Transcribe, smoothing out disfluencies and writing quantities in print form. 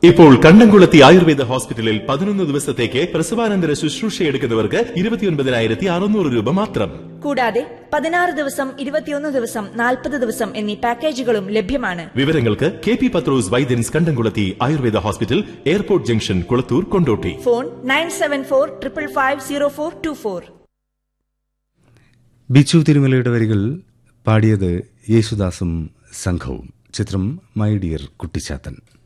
ഇപ്പോൾ കണ്ടംകുളത്തി ആയുർവേദ ഹോസ്പിറ്റലിൽ 11 ദിവസത്തേക്ക് പ്രസവാനന്തര ശുശ്രൂഷയെടുക്കുന്നവർക്ക് 29,600 രൂപ മാത്രം. കൂടാതെ 16 ദിവസം, 21 ദിവസം, 40 ദിവസം എന്നീ പാക്കേജുകളും ലഭ്യമാണ്. വിവരങ്ങൾക്ക് KP പത്രോസ് വൈദ്യൻസ് കണ്ടംകുളത്തി Ayurveda hospital, airport junction, Kulathur, Kondotty. Phone 9745550424. Bichu തിരുമലയുടെ വരികൾ പാടിയത് യേശുദാസും സംഘവും. ചിത്രം മൈ ഡിയർ കുട്ടിച്ചാത്തൻ.